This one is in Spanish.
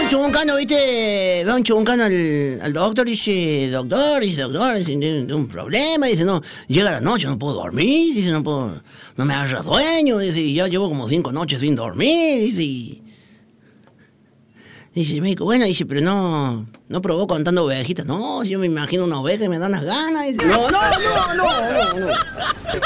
un chubuncano, ¿viste? Va un chubuncano al doctor, dice, doctor, tengo un problema, dice, no, llega la noche, no puedo dormir, dice, no me agarra sueño, dice, y ya llevo como 5 noches sin dormir, dice el médico, bueno, dice, pero no probó contando ovejitas, no, yo me imagino una oveja y me dan las ganas, dice, no.